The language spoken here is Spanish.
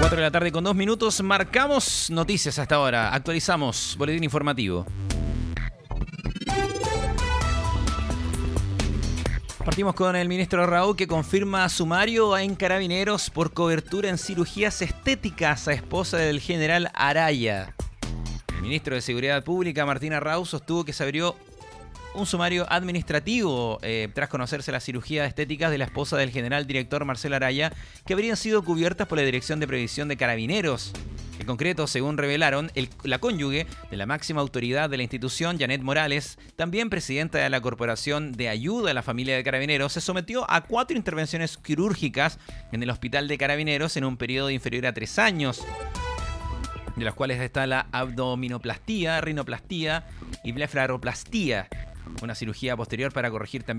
4 de la tarde con 2 minutos. Marcamos noticias hasta ahora. Actualizamos boletín informativo. Partimos con el ministro Raúl, que confirma sumario en Carabineros por cobertura en cirugías estéticas a esposa del general Araya. El ministro de Seguridad Pública, Martín Arrau, sostuvo que se abrió un sumario administrativo tras conocerse las cirugías estéticas de la esposa del general director Marcelo Araya, que habrían sido cubiertas por la Dirección de Previsión de Carabineros. En concreto, según revelaron, la cónyuge de la máxima autoridad de la institución, Janet Morales, también presidenta de la Corporación de Ayuda a la Familia de Carabineros, se sometió a 4 intervenciones quirúrgicas en el Hospital de Carabineros en un periodo inferior a 3 años, de las cuales está la abdominoplastía, rinoplastía y blefaroplastía, una cirugía posterior para corregir también